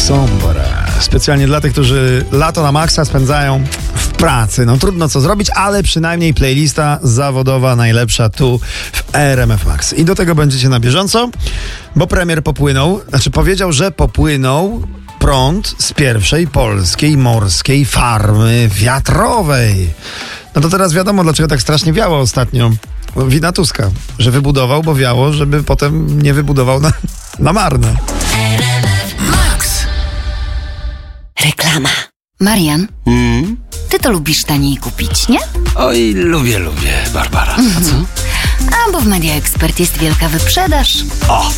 Sombra. Specjalnie dla tych, którzy lato na maksa spędzają w pracy. No trudno co zrobić, ale przynajmniej playlista zawodowa najlepsza tu w RMF Max. I do tego będziecie na bieżąco, bo premier powiedział, że popłynął prąd z pierwszej polskiej morskiej farmy wiatrowej. No to teraz wiadomo, dlaczego tak strasznie wiało ostatnio. Wina Tuska, że wybudował, bo wiało, żeby potem nie wybudował na marne. Reklama. Marian, ty to lubisz taniej kupić, nie? Oj, lubię, Barbara. A co? A bo w Media Expert jest wielka wyprzedaż. O!